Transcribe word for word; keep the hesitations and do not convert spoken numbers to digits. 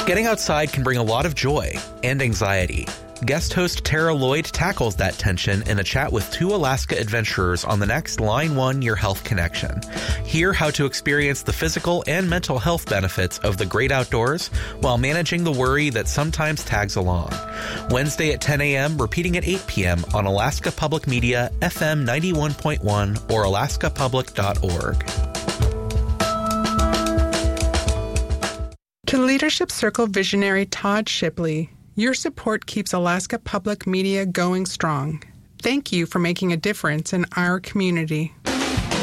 Getting outside can bring a lot of joy and anxiety. Guest host Tara Lloyd tackles that tension in a chat with two Alaska adventurers on the next Line One Your Health Connection. Hear how to experience the physical and mental health benefits of the great outdoors while managing the worry that sometimes tags along. Wednesday at ten a.m., repeating at eight p.m. on Alaska Public Media, F M ninety-one point one or alaska public dot org. To Leadership Circle visionary Todd Shipley, your support keeps Alaska Public Media going strong. Thank you for making a difference in our community.